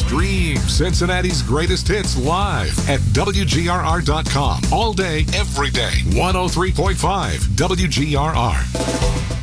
Stream Cincinnati's greatest hits live at WGRR.com. All day, every day. 103.5 WGRR.